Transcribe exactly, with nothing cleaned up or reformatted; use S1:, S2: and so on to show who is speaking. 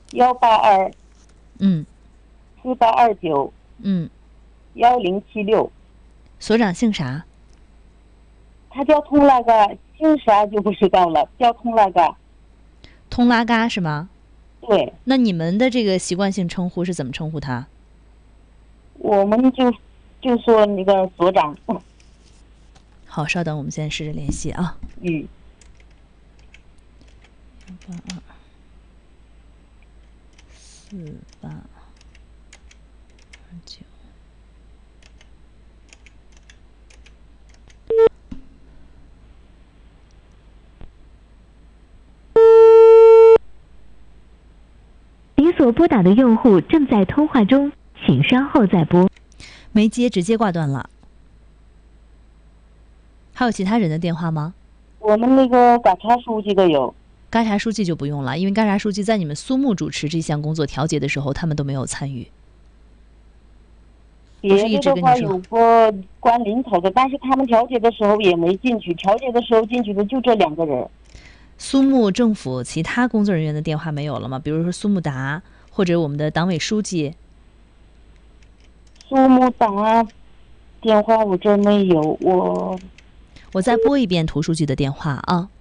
S1: 幺八二
S2: 嗯
S1: 四八二九
S2: 嗯，
S1: 幺零七六。
S2: 所长姓啥？
S1: 他叫通那个，姓啥就不知道了，叫通那个。
S2: 通拉嘎是吗？
S1: 对，
S2: 那你们的这个习惯性称呼是怎么称呼他？
S1: 我们就就说那个所长。
S2: 好，稍等，我们先试着联系啊。
S1: 嗯。
S2: 八二四八二九。
S3: 您所拨打的用户正在通话中，请稍后再拨。
S2: 没接，直接挂断了。还有其他人的电话吗？
S1: 我们那个嘎查书记的有。
S2: 嘎查书记就不用了，因为嘎查书记在你们苏木主持这项工作调节的时候，他们都没有参与。
S1: 别的的话有过关领头的，但是他们调解的时候也没进去，调解的时候进去的就这两个人。
S2: 苏木政府其他工作人员的电话没有了吗？比如说苏木达或者我们的党委书记。
S1: 苏木达电话我这没有，我
S2: 我再拨一遍涂书记的电话啊。